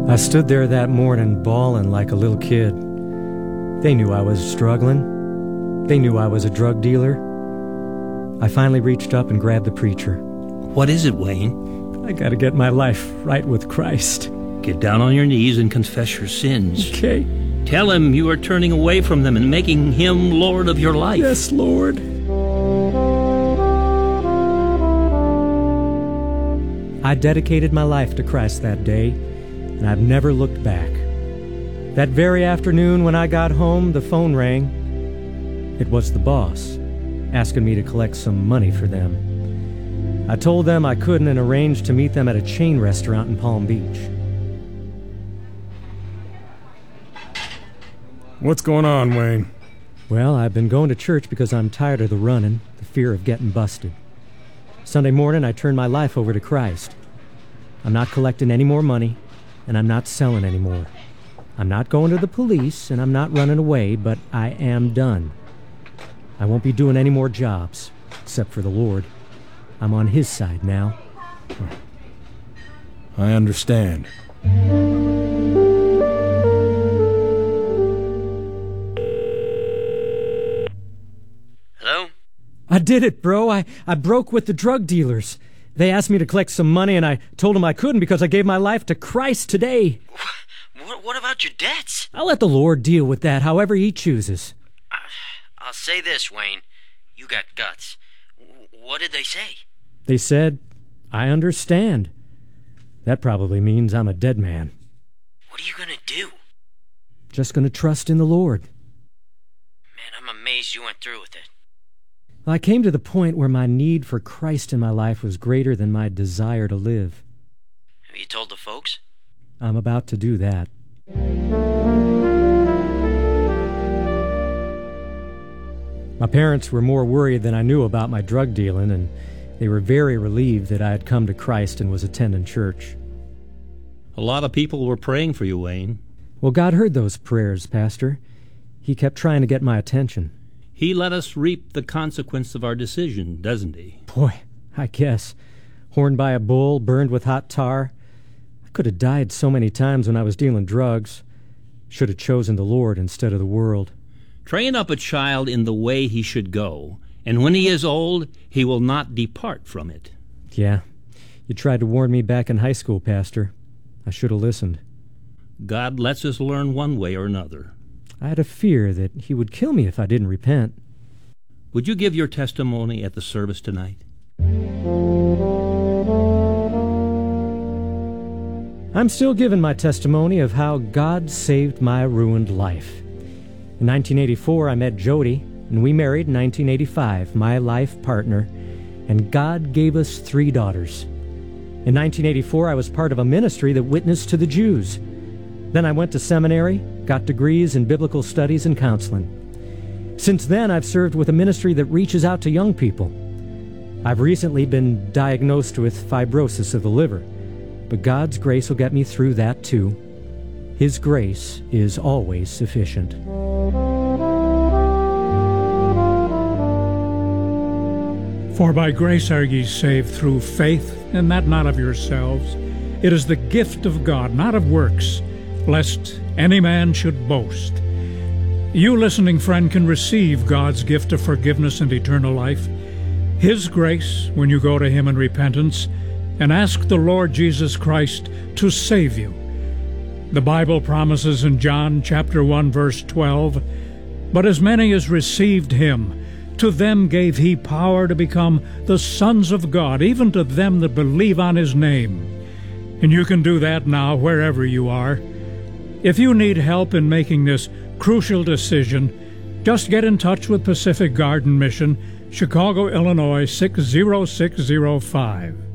I stood there that morning bawling like a little kid. They knew I was struggling. They knew I was a drug dealer. I finally reached up and grabbed the preacher. What is it, Wayne? I gotta get my life right with Christ. Get down on your knees and confess your sins. Okay. Tell him you are turning away from them and making him Lord of your life. Yes, Lord. I dedicated my life to Christ that day, and I've never looked back. That very afternoon when I got home, the phone rang. It was the boss, asking me to collect some money for them. I told them I couldn't and arranged to meet them at a chain restaurant in Palm Beach. What's going on, Wayne? Well, I've been going to church because I'm tired of the running, the fear of getting busted. Sunday morning, I turned my life over to Christ. I'm not collecting any more money, and I'm not selling anymore. I'm not going to the police, and I'm not running away, but I am done. I won't be doing any more jobs, except for the Lord. I'm on His side now. I understand. Hello? I did it, bro. I broke with the drug dealers. They asked me to collect some money, and I told them I couldn't because I gave my life to Christ today. What about your debts? I'll let the Lord deal with that however He chooses. I'll say this, Wayne. You got guts. What did they say? They said, I understand. That probably means I'm a dead man. What are you gonna do? Just gonna trust in the Lord. Man, I'm amazed you went through with it. I came to the point where my need for Christ in my life was greater than my desire to live. Have you told the folks? I'm about to do that. My parents were more worried than I knew about my drug dealing, and they were very relieved that I had come to Christ and was attending church. A lot of people were praying for you, Wayne. Well, God heard those prayers, Pastor. He kept trying to get my attention. He let us reap the consequence of our decision, doesn't he? Boy, I guess. Horned by a bull, burned with hot tar. I could have died so many times when I was dealing drugs. Should have chosen the Lord instead of the world. Train up a child in the way he should go, and when he is old, he will not depart from it. Yeah, you tried to warn me back in high school, Pastor. I should have listened. God lets us learn one way or another. I had a fear that He would kill me if I didn't repent. Would you give your testimony at the service tonight? I'm still giving my testimony of how God saved my ruined life. In 1984, I met Jody, and we married in 1985, my life partner, and God gave us 3 daughters. In 1984, I was part of a ministry that witnessed to the Jews. Then I went to seminary, got degrees in biblical studies and counseling. Since then, I've served with a ministry that reaches out to young people. I've recently been diagnosed with fibrosis of the liver, but God's grace will get me through that too. His grace is always sufficient. For by grace are ye saved through faith, and that not of yourselves. It is the gift of God, not of works, lest any man should boast. You, listening friend, can receive God's gift of forgiveness and eternal life, His grace when you go to Him in repentance and ask the Lord Jesus Christ to save you. The Bible promises in John chapter 1, verse 12, "But as many as received Him, to them gave He power to become the sons of God, even to them that believe on His name." And you can do that now wherever you are. If you need help in making this crucial decision, just get in touch with Pacific Garden Mission, Chicago, Illinois 60605.